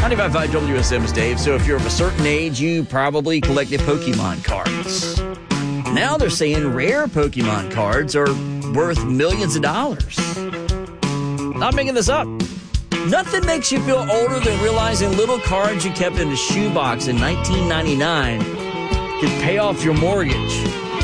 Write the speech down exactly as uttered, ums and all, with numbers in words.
ninety-five point five W S M is Dave. So if you're of a certain age, you probably collected Pokemon cards. Now they're saying rare Pokemon cards are worth millions of dollars. Not making this up. Nothing makes you feel older than realizing little cards you kept in a shoebox in nineteen ninety-nine could pay off your mortgage.